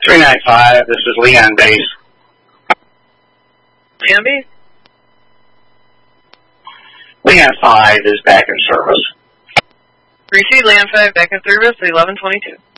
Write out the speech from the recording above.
395, this is Leon Base. Leon Base? Leon 5 is back in service. Receive Leon 5 back in service, 1122.